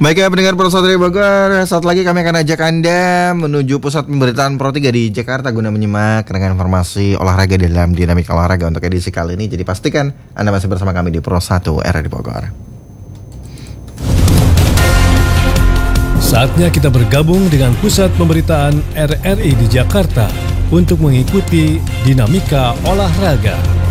Baik ya pendengar Pro Satria Bogor, saat lagi kami akan ajak Anda menuju pusat pemberitaan Pro 3 di Jakarta guna menyimak dengan informasi olahraga dalam dinamika olahraga untuk edisi kali ini. Jadi pastikan Anda masih bersama kami di Pro 1 RRI Bogor. Saatnya kita bergabung dengan pusat pemberitaan RRI di Jakarta untuk mengikuti dinamika olahraga.